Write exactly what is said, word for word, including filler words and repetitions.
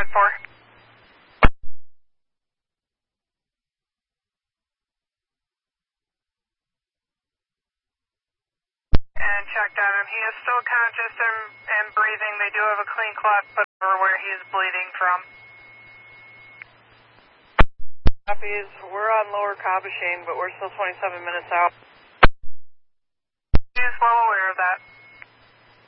four. And checked on him. He is still conscious and, and breathing. They do have a clean cloth put over where he is bleeding from. Copies. We're on Lower Cabochon, but we're still twenty-seven minutes out. He is well aware of that.